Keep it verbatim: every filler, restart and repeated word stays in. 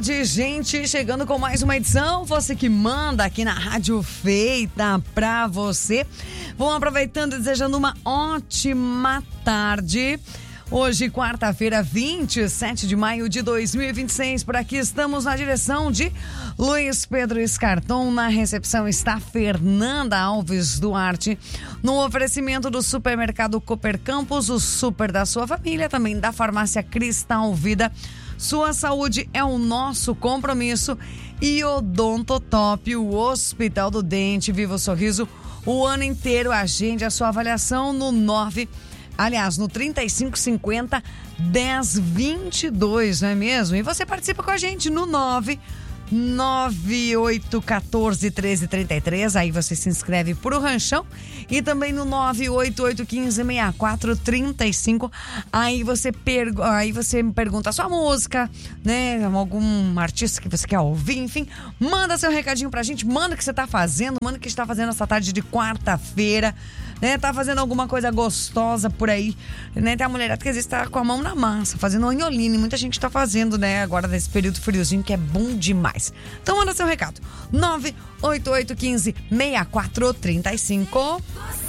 tarde, gente, chegando com mais uma edição, você que manda aqui na Rádio Feita pra você. Vão aproveitando e desejando uma ótima tarde. Hoje, quarta-feira, vinte e sete de maio de dois mil e vinte e seis, por aqui estamos na direção de Luiz Pedro Escarton, na recepção está Fernanda Alves Duarte, no oferecimento do supermercado Cooper Campos, o super da sua família, também da farmácia Cristal Vida. Sua saúde é o nosso compromisso. E Odontotop, o Hospital do Dente, Viva o Sorriso o ano inteiro. Agende a sua avaliação no nove Aliás, no trinta e cinco cinquenta, dez vinte e dois, não é mesmo? E você participa com a gente no nove nove oito um quatro, treze trinta e três. Aí você se inscreve pro Ranchão. E também no nove oito oito um cinco, seis quatro três cinco. Aí você, pergu- aí você me pergunta a sua música, né? Algum artista que você quer ouvir, enfim. Manda seu recadinho pra gente. Manda o que você tá fazendo. Manda o que está fazendo essa tarde de quarta-feira. Né, tá fazendo alguma coisa gostosa por aí, né? Tem a mulherada que às vezes tá com a mão na massa, fazendo anholine. Muita gente tá fazendo, né? Agora nesse período friozinho que é bom demais. Então manda seu recado. nove oito oito um cinco, seis quatro três cinco.